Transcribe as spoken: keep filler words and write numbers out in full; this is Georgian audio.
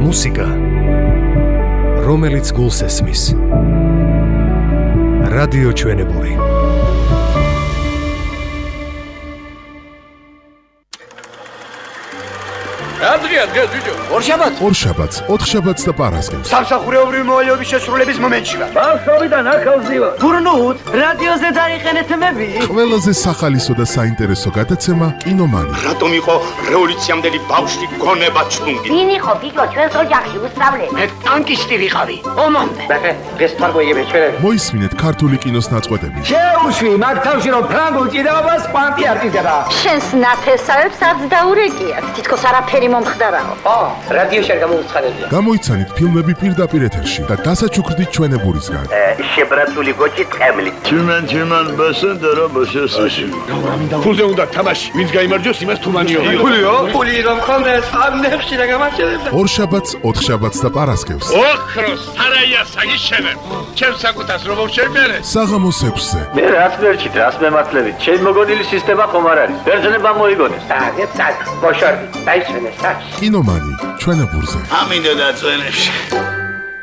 მუსიკა, რომელიც გულს ესმის. რადიო ჩვენებური. Andrea, Andrea, Giugiu. ორშაბათს? ორშაბათს, ოთხშაბათს და პარასკევს. სამსახურეობრივი მოვალეობის შესრულების მომენტში ვარ. ბავშვობიდან ახალზევა. გურნუთ, რადიოზე დაიხენეთ მები. ყველაზე სახალისო და საინტერესო გადაცემა კინომანი. რატომ იყო რევოლუციამდელი ბავშვი გონება ჩლუნგი? ვინ იყო გიგო ჩვენს ოჯახში უსწავლე? მე ტანკისტი ვიყავი. ომამდე. ბახე, დღეს ფარგოიები ჩვენები. მოისმინეთ ქართული კინოს ნაწყვეტები. შეუშვი მაგ თავში რომ ფრანგულ ჭიდაობას კვანტი არტიზება. შენს ნათესავებს არც დაურეკიათ. თითქოს არაფერი მომხდარაო. ო, რადიოში არ გამოუცხადებია. გამოიცანით ფილმები პირდაპირ ეთერში და დასაჩუქრდით ჩვენებურისგან. შებრატული გოჭი ტყემლი. Tümen tümen basındara başasın. ფულზე უნდა თამაში. ვინც გაიმარჯვოს, იმას თუმანიო. ფულიო? ფული რომ ხონდეს, ამ ნებში რა გამარჯვებდა. ორშაბათს, ოთხშაბათს და პარასკევს. ოქროს სარაია საგიშენე. ჩემს საკუთას რომ შევმერე. საღამოს ექვსზე. მე რას ვერჩით, რას მემართლებით? ჩემ მოგონილი სისტემა ხომ არ არის. ბერძნება მოიგონეს. დაგე, წად, ბოშორდი, დაიცვენე, საჩ. კინომანი ჩვენებურზე. ამინდა და წვენებში.